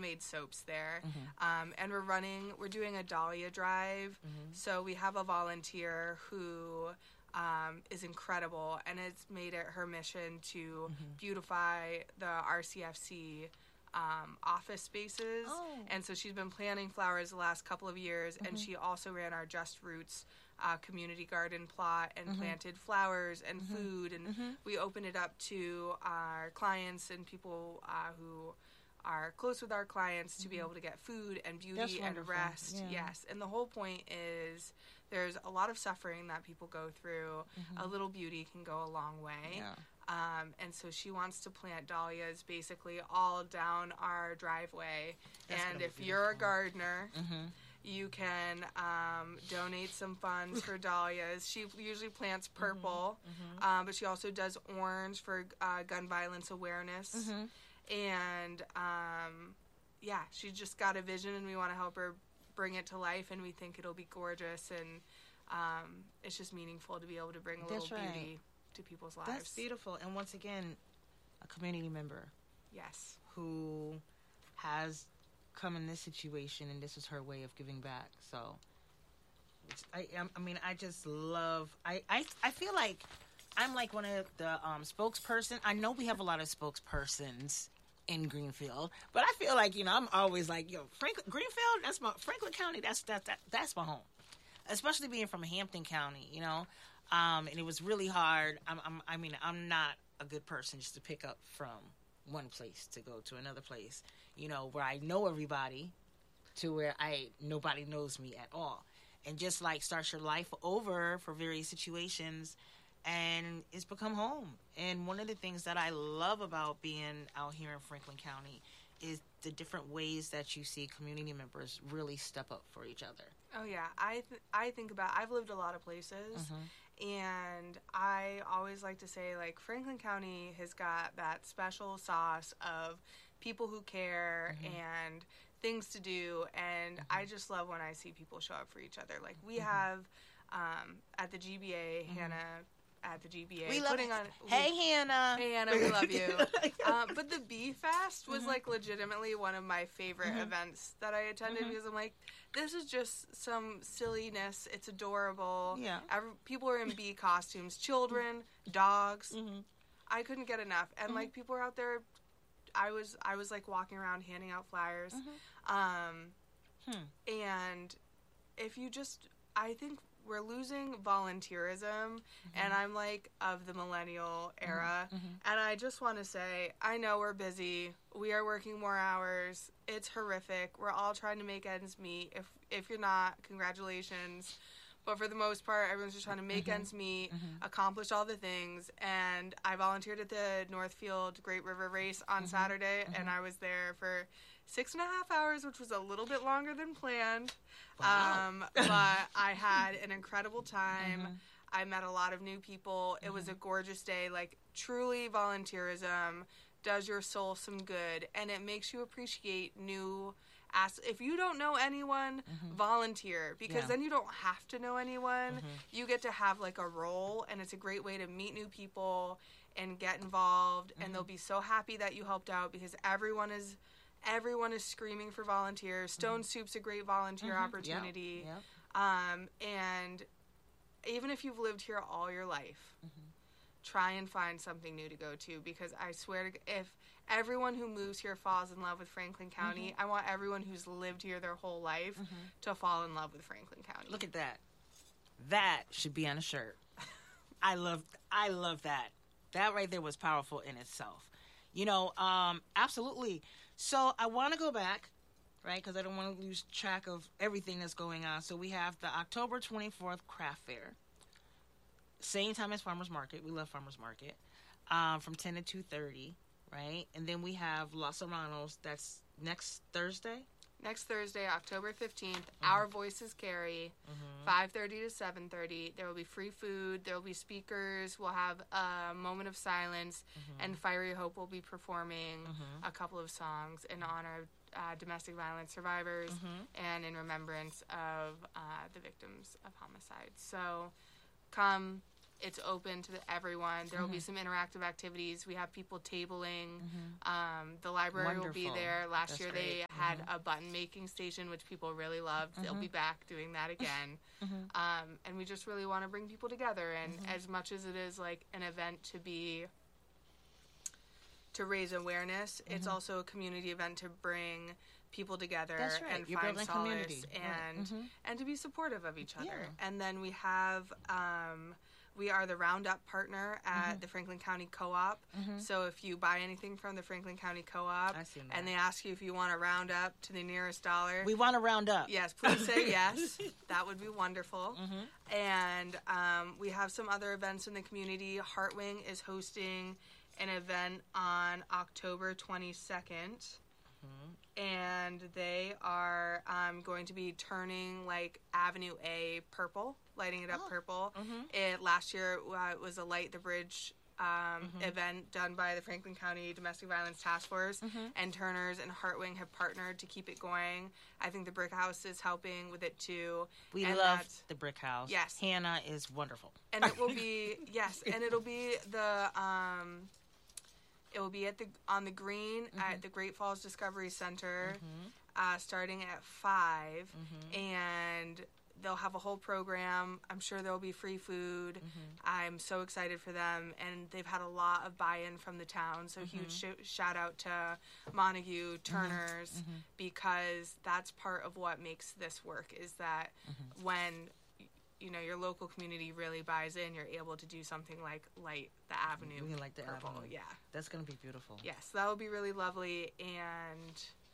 homemade soaps there. And we're doing a Dahlia drive. So we have a volunteer who is incredible, and it's made it her mission to beautify the RCFC office spaces. And so she's been planting flowers the last couple of years, and she also ran our Just Roots community garden plot and planted flowers and food, and we opened it up to our clients and people who are close with our clients to be able to get food and beauty and rest. Yes. And the whole point is there's a lot of suffering that people go through. A little beauty can go a long way. And so she wants to plant dahlias basically all down our driveway. And if you're a gardener, you can donate some funds for dahlias. She usually plants purple, but she also does orange for gun violence awareness. And she just got a vision, and we want to help her bring it to life, and we think it'll be gorgeous, and it's just meaningful to be able to bring a little beauty to people's lives. That's beautiful. And once again, a community member. Yes. Who has come in this situation, and this is her way of giving back. So, I just love, I feel like I'm like one of the spokesperson. I know we have a lot of spokespersons in Greenfield, but I feel like, I'm always like, Greenfield, Franklin County, that's my home. Especially being from Hampton County, and it was really hard. I'm not a good person just to pick up from one place to go to another place, where I know everybody to where nobody knows me at all. And just like start your life over for various situations, and it's become home. And one of the things that I love about being out here in Franklin County is the different ways that you see community members really step up for each other. Oh, yeah. I think about, I've lived a lot of places, and I always like to say, like, Franklin County has got that special sauce of people who care and things to do, and I just love when I see people show up for each other. Like, we have, at the GBA, Hannah at the GBA. We love putting on. Hey, Hannah. Hey, Hannah, we love you. But the Bee Fest was like legitimately one of my favorite events that I attended because I'm like, this is just some silliness. It's adorable. Yeah. People are in bee costumes. Children, dogs. I couldn't get enough. And like people were out there. I was like walking around handing out flyers. And if you just, I think we're losing volunteerism, and I'm like of the millennial era, and I just want to say, I know we're busy, we are working more hours, it's horrific, we're all trying to make ends meet. If you're not, congratulations, but for the most part, everyone's just trying to make ends meet, accomplish all the things, and I volunteered at the Northfield Great River Race on Saturday, and I was there for 6.5 hours, which was a little bit longer than planned. Wow. But I had an incredible time. I met a lot of new people. It was a gorgeous day. Like, truly, volunteerism does your soul some good, and it makes you appreciate new if you don't know anyone, volunteer, because then you don't have to know anyone. You get to have like a role, and it's a great way to meet new people and get involved, and they'll be so happy that you helped out because everyone is screaming for volunteers. Stone Soup's a great volunteer opportunity. And even if you've lived here all your life, try and find something new to go to, because I swear to, if everyone who moves here falls in love with Franklin County, I want everyone who's lived here their whole life to fall in love with Franklin County. Look at that. That should be on a shirt. I love that. That right there was powerful in itself. Absolutely. So I want to go back, right, because I don't want to lose track of everything that's going on. So we have the October 24th craft fair. Same time as Farmers Market. We love Farmers Market. From 10 to 2:30, right? And then we have Los Hermanos. That's next Thursday? Next Thursday, October 15th, Our Voices Carry, 5:30 to 7:30. There will be free food. There will be speakers. We'll have a moment of silence, and Fiery Hope will be performing a couple of songs in honor of domestic violence survivors and in remembrance of the victims of homicide. So come, It's open to everyone. There will be some interactive activities. We have people tabling. The library will be there. Last year they had a button making station, which people really loved. They'll be back doing that again. And we just really want to bring people together. And as much as it is like an event to raise awareness, it's also a community event to bring people together and find solace and to be supportive of each other. And then we have we are the Roundup partner at the Franklin County Co-op. So if you buy anything from the Franklin County Co-op and they ask you if you want to round up to the nearest dollar, we want to round up. Yes, please say yes. That would be wonderful. And we have some other events in the community. Heartwing is hosting an event on October 22nd. And they are going to be turning like Avenue A purple, lighting it up purple. Last year it was a Light the Bridge event done by the Franklin County Domestic Violence Task Force, and Turners and Heartwing have partnered to keep it going. I think the Brick House is helping with it too. We love the Brick House. Yes. Hannah is wonderful. And it will be, and it'll be the... It will be on the green at the Great Falls Discovery Center, starting at 5, and they'll have a whole program. I'm sure there will be free food. I'm so excited for them, and they've had a lot of buy-in from the town. So huge shout out to Montague, Turners, because that's part of what makes this work. Is that when your local community really buys in, you're able to do something like light the avenue. We like the purple. avenue. Yeah. That's going to be beautiful. Yes, that would be really lovely. And,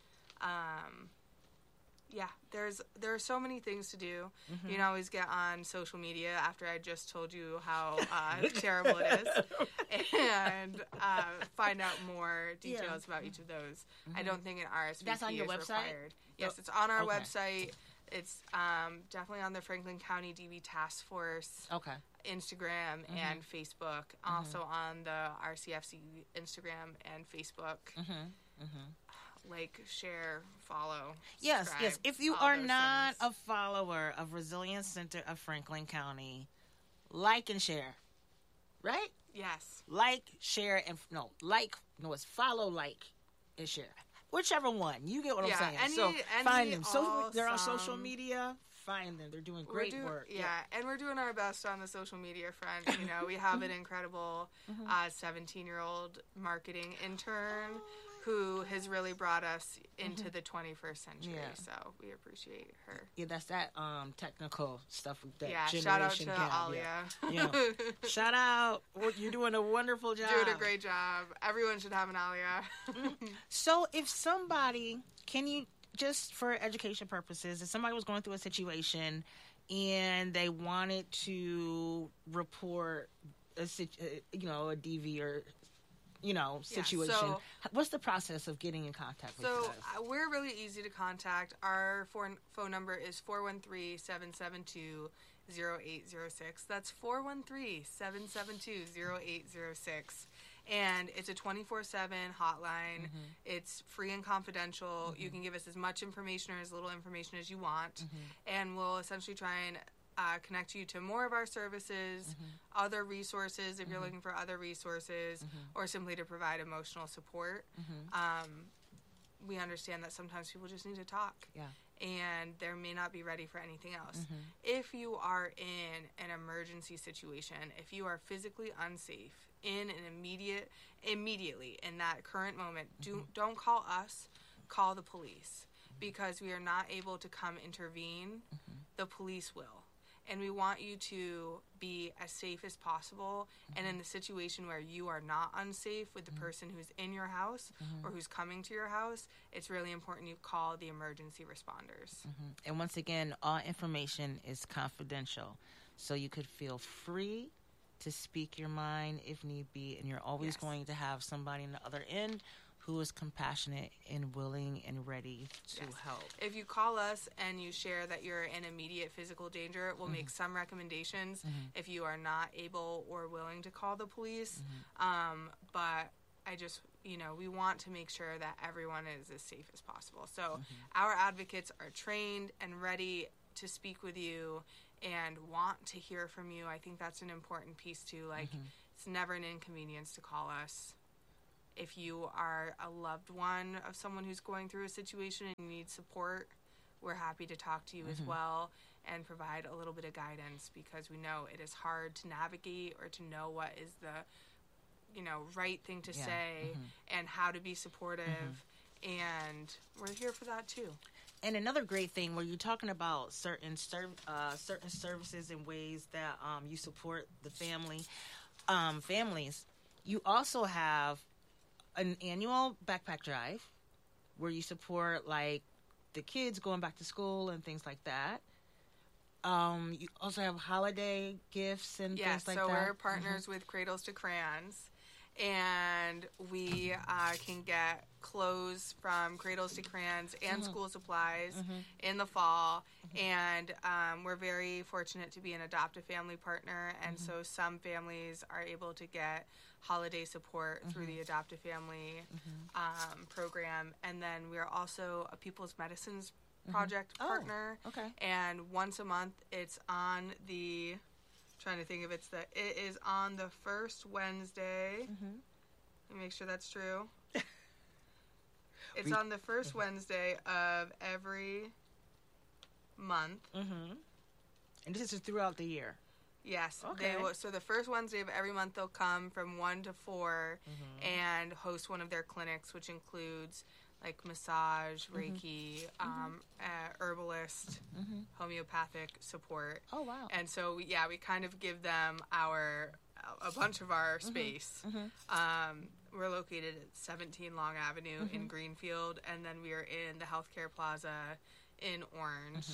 there are so many things to do. You can always get on social media after I just told you how terrible it is and find out more details about each of those. I don't think an RSVP That's on your website? required. Yes, it's on our website. It's definitely on the Franklin County DV Task Force Instagram and Facebook. Also on the RCFC Instagram and Facebook. Like, share, follow, yes. If you are not things. a follower of Resilience Center of Franklin County, like and share. Right? Yes. Like, share, and it's follow, like, and share. Whichever one. You get what I'm saying. Find them. They're on social media. Find them. They're doing great work. Yeah, and we're doing our best on the social media front. We have an incredible 17-year-old marketing intern who has really brought us into the 21st century. So we appreciate her. Yeah, that's that technical stuff. That shout out to Alia. Shout out. You're doing a wonderful job. Doing a great job. Everyone should have an Alia. So if somebody, just for education purposes, if somebody was going through a situation and they wanted to report a DV or situation. So, what's the process of getting in contact with you guys? So we're really easy to contact. Our phone number is 413-772-0806. That's 413-772-0806. And it's a 24/7 hotline. It's free and confidential. You can give us as much information or as little information as you want. And we'll essentially try and connect you to more of our services, other resources if you're looking for other resources, or simply to provide emotional support. We understand that sometimes people just need to talk. And they may not be ready for anything else. If you are in an emergency situation, if you are physically unsafe in an immediately in that current moment, don't call us, call the police, because we are not able to come intervene. The police will. And we want you to be as safe as possible. And in the situation where you are not unsafe with the person who's in your house or who's coming to your house, it's really important you call the emergency responders. And once again, all information is confidential. So you could feel free to speak your mind if need be. And you're always going to have somebody on the other end who is compassionate and willing and ready to help. If you call us and you share that you're in immediate physical danger, we'll make some recommendations if you are not able or willing to call the police. But I just, we want to make sure that everyone is as safe as possible. So our advocates are trained and ready to speak with you and want to hear from you. I think that's an important piece too. Like, it's never an inconvenience to call us. If you are a loved one of someone who's going through a situation and you need support, we're happy to talk to you as well and provide a little bit of guidance, because we know it is hard to navigate or to know what is the, right thing to say and how to be supportive. And we're here for that too. And another great thing, where you're talking about certain services and ways that you support the families, you also have an annual backpack drive where you support like the kids going back to school and things like that. You also have holiday gifts and things like that. So we're partners with Cradles to Crayons, and we can get clothes from Cradles to Crayons and school supplies in the fall. And we're very fortunate to be an adoptive family partner, and so some families are able to get holiday support through the adoptive family program. And then we're also a People's Medicines Project partner. Okay. And once a month, it's on the... trying to think if it is on the first Wednesday. Let me make sure that's true. It's on the first Wednesday of every month. And this is throughout the year. Yes. Okay. So the first Wednesday of every month, they'll come from 1 to 4 and host one of their clinics, which includes like massage, Reiki, herbalist, homeopathic support. Oh, wow. And so, we kind of give them a bunch of our space. We're located at 17 Long Avenue in Greenfield, and then we are in the Healthcare Plaza in Orange,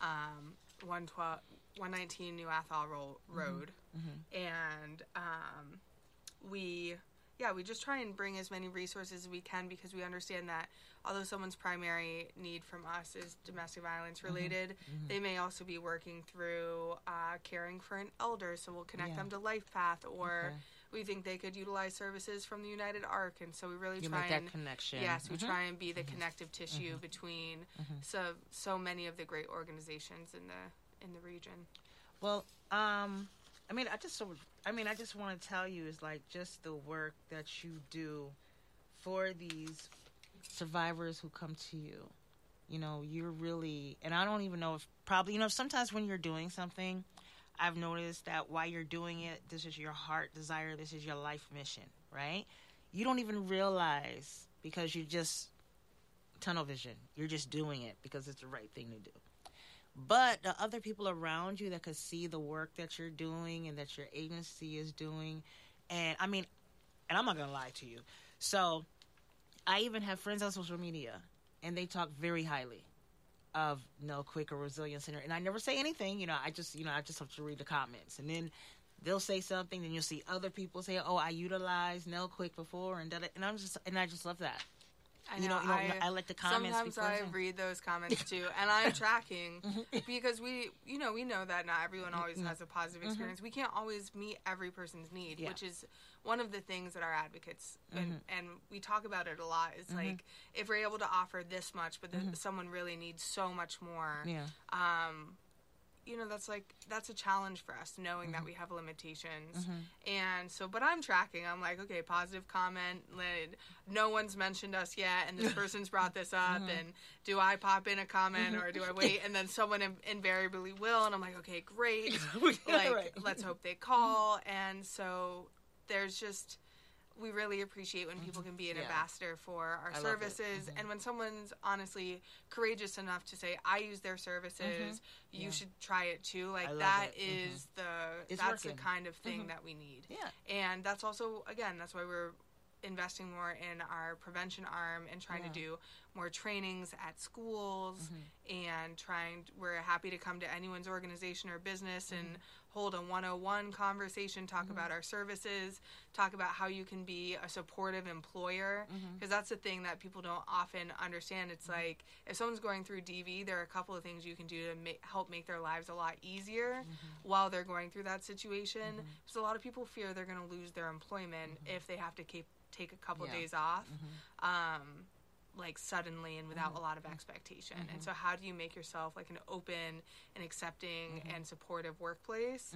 119 New Athol Road. And we just try and bring as many resources as we can, because we understand that although someone's primary need from us is domestic violence related, they may also be working through caring for an elder, so we'll connect them to LifePath, or we think they could utilize services from the United Arc, and so we really try make that connection. Yes, we try and be the connective tissue between so many of the great organizations in the region. Well, I just want to tell you is like just the work that you do for these survivors who come to you. You're really, and I don't even know if probably, sometimes when you're doing something, I've noticed that while you're doing it, this is your heart desire, this is your life mission, right? You don't even realize, because you just tunnel vision. You're just doing it because it's the right thing to do. But the other people around you that could see the work that you're doing and that your agency is doing, and I'm not going to lie to you. So I even have friends on social media, and they talk very highly of No Quaker Resilience Center. And I never say anything, I just have to read the comments. And then they'll say something, and you'll see other people say, oh, I utilized No Quick before, and I just love that. I let the comments. Sometimes I read those comments too, and I'm tracking because we know that not everyone always has a positive experience. We can't always meet every person's need, which is one of the things that our advocates and we talk about it a lot. Is like, if we're able to offer this much, but someone really needs so much more. That's a challenge for us, knowing that we have limitations. And so, but I'm tracking. I'm like, okay, positive comment. No one's mentioned us yet, and this person's brought this up. And do I pop in a comment or do I wait? And then someone invariably will, and I'm like, okay, great. Let's hope they call. And so there's just... we really appreciate when people can be an ambassador for our services. And when someone's honestly courageous enough to say, I use their services, you should try it too. Like, that is that's the kind of thing that we need. And that's also, again, that's why we're investing more in our prevention arm and trying to do more trainings at schools and we're happy to come to anyone's organization or business and hold a 101 conversation, talk about our services, talk about how you can be a supportive employer, because that's the thing that people don't often understand. It's like, if someone's going through DV, there are a couple of things you can do to help make their lives a lot easier while they're going through that situation, because a lot of people fear they're going to lose their employment if they have to take a couple days off. like suddenly and without a lot of expectation. And so how do you make yourself like an open and accepting and supportive workplace?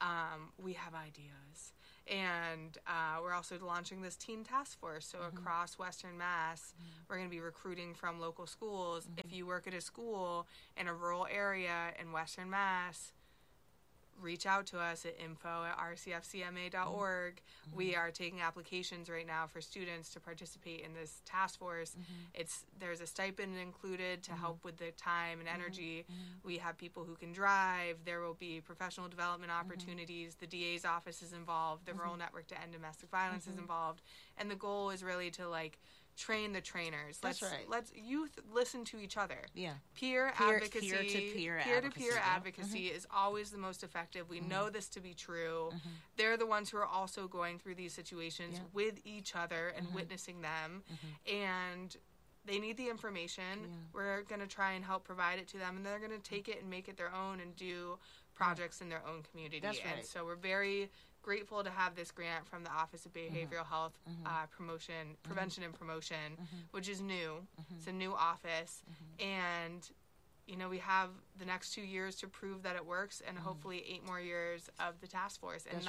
We have ideas. And we're also launching this teen task force. So across Western Mass, we're going to be recruiting from local schools. If you work at a school in a rural area in Western Mass, reach out to us at info@rcfcma.org. We are taking applications right now for students to participate in this task force. There's a stipend included to help with the time and energy. We have people who can drive. There will be professional development opportunities. The DA's office is involved. The Rural Network to End Domestic Violence is involved. And the goal is really to like train the trainers. Let's youth listen to each other. Peer advocacy, peer-to-peer advocacy is always the most effective. We know this to be true. They're the ones who are also going through these situations with each other and witnessing them, and they need the information. We're going to try and help provide it to them, and they're going to take it and make it their own and do projects in their own community. And so we're very grateful to have this grant from the Office of Behavioral Health Prevention and Promotion, which is new. It's a new office. And, you know, we have the next 2 years to prove that it works, and hopefully 8 more years of the task force. And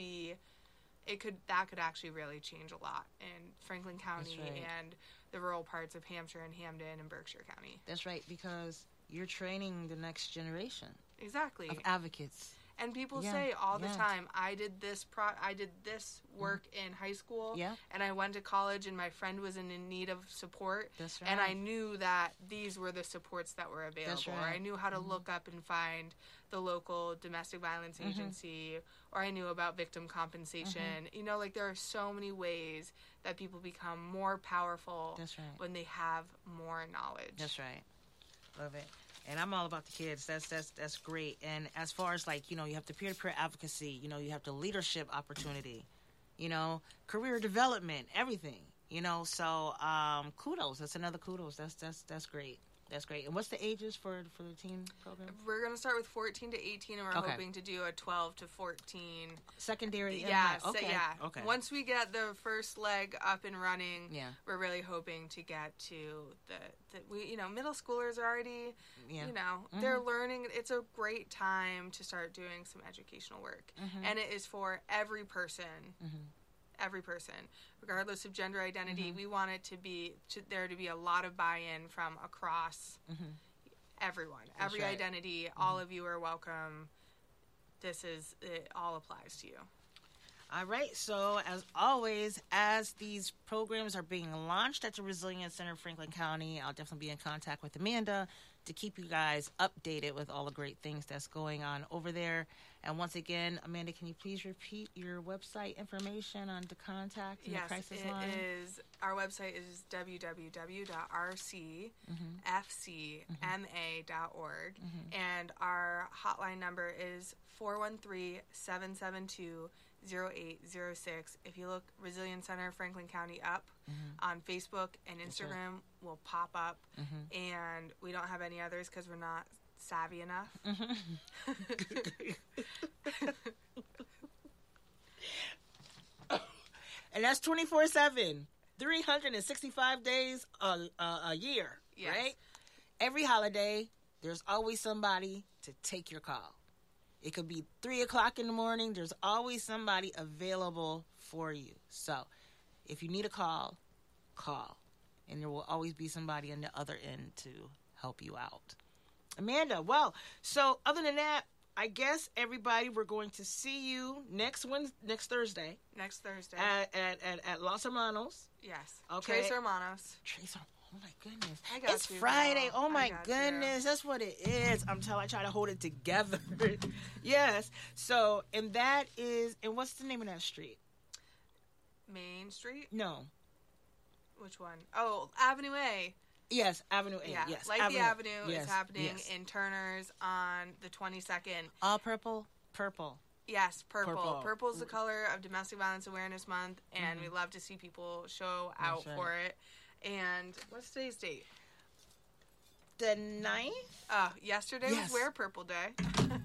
that could actually really change a lot in Franklin County and the rural parts of Hampshire and Hamden and Berkshire County. That's right, because you're training the next generation. Exactly. Of advocates. And people say all the time, I did this work in high school, and I went to college, and my friend was in need of support, and I knew that these were the supports that were available, or I knew how to look up and find the local domestic violence agency, or I knew about victim compensation. You know, like there are so many ways that people become more powerful when they have more knowledge. That's right. Love it. And I'm all about the kids. That's great. And as far as like, you know, you have the peer-to-peer advocacy, you know, you have the leadership opportunity, you know, career development, everything, you know. So kudos. That's another kudos. That's great. That's great. And what's the ages for the teen program? We're going to start with 14 to 18, and we're hoping to do a 12 to 14. Secondary? Okay. Once we get the first leg up and running, we're really hoping to get to middle schoolers are already, you know, they're learning. It's a great time to start doing some educational work. And it is for every person. Every person, regardless of gender identity. We want it to be there to be a lot of buy-in from across everyone, every identity. All of you are welcome. It all applies to you. All right. So as always, as these programs are being launched at the Resilience Center of Franklin County, I'll definitely be in contact with Amanda to keep you guys updated with all the great things that's going on over there. And once again, Amanda, can you please repeat your website information on the contact and the crisis line? Our website is www.rcfcma.org. And our hotline number is 413-772-0806. If you look Resilience Center Franklin County up on Facebook and Instagram, will pop up. And we don't have any others because we're not savvy enough. And that's 24/7, 365 days a year, right? Every holiday, there's always somebody to take your call. It could be 3 o'clock in the morning. There's always somebody available for you. So if you need a call, call. And there will always be somebody on the other end to help you out. Amanda, well, so other than that, I guess everybody, we're going to see you next Thursday. Next Thursday. At Los Hermanos. Yes. Okay. Tres Hermanos. Oh my goodness. It's Friday. Oh my goodness. That's what it is. I try to hold it together. Yes. So, and what's the name of that street? Main Street? No. Which one? Oh, Avenue A. Yes, Avenue A. Yeah, yes. Like the Avenue is happening in Turner's on the 22nd. All purple? Purple. Yes, purple. Purple is the color of Domestic Violence Awareness Month, and we love to see people show out for it. And what's today's date? The 9th? Yesterday was Wear Purple Day.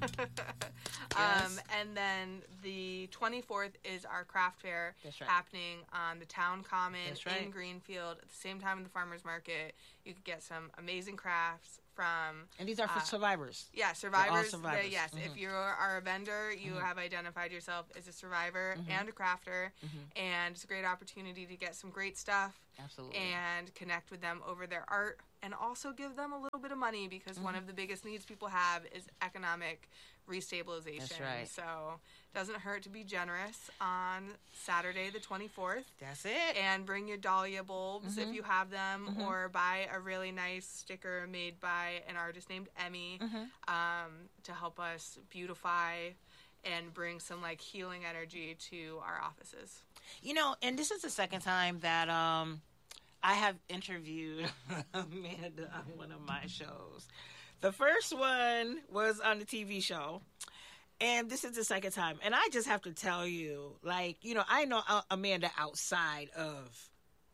Yes. And then the 24th is our craft fair. That's right. Happening on the town common That's right. in Greenfield at the same time in the farmers market. You could get some amazing crafts from. And these are for survivors. Yeah, survivors. survivors. Yes, if you are a vendor, you have identified yourself as a survivor and a crafter, and it's a great opportunity to get some great stuff. Absolutely. And connect with them over their art, and also give them a little bit of money, because one of the biggest needs people have is economic restabilization. That's right. So it doesn't hurt to be generous on Saturday the 24th. That's it. And bring your dahlia bulbs if you have them, or buy a really nice sticker made by an artist named Emmy to help us beautify and bring some like healing energy to our offices. You know, and this is the second time that I have interviewed Amanda on one of my shows. The first one was on the TV show, and this is the second time. And I just have to tell you, like, you know, I know Amanda outside of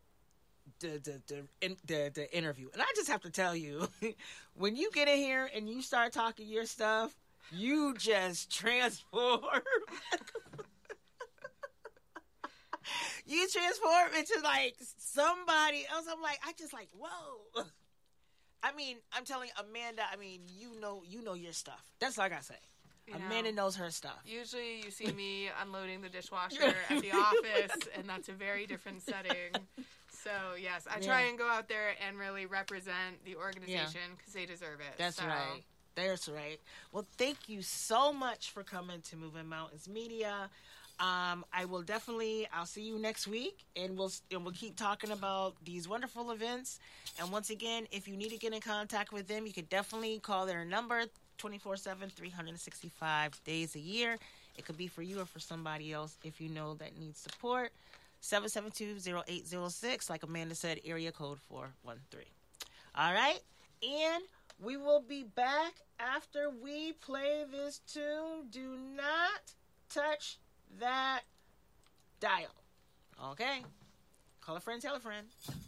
the interview, and I just have to tell you, when you get in here and you start talking your stuff, you just transform. You transform into like somebody else. I'm like, I just like, whoa. I mean, I'm telling Amanda, I mean, you know your stuff. That's all I gotta say. Amanda knows her stuff. Usually you see me unloading the dishwasher at the office, and that's a very different setting. So, yes, I try and go out there and really represent the organization because they deserve it. That's right. That's right. Well, thank you so much for coming to Moving Mountains Media. I'll see you next week, and we'll keep talking about these wonderful events. And once again, if you need to get in contact with them, you can definitely call their number 24/7, 365 days a year. It could be for you or for somebody else if you know that needs support. 772-0806, like Amanda said, area code 413. All right, and we will be back after we play this tune. Do not touch that dial. Okay? Call a friend, tell a friend.